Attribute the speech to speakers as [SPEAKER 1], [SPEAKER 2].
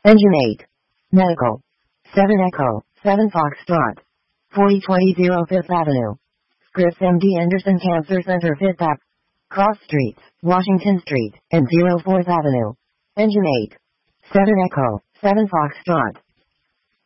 [SPEAKER 1] Engine 8. Medical. 7 Echo, 7 Foxtrot. 4020 Fifth Avenue. Chris MD Anderson Cancer Center, Fifth Ave. Cross Streets, Washington Street, and 04th Avenue. Engine 8. 7 Echo, 7 Foxtrot.